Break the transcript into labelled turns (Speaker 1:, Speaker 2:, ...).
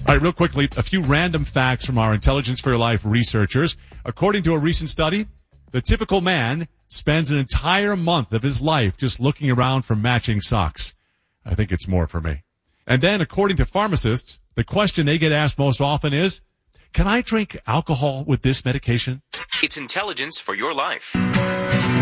Speaker 1: All right, real quickly, a few random facts from our Intelligence for Your Life researchers. According to a recent study, the typical man spends an entire month of his life just looking around for matching socks. I think it's more for me. And then, according to pharmacists, the question they get asked most often is, can I drink alcohol with this medication?
Speaker 2: It's Intelligence for Your Life.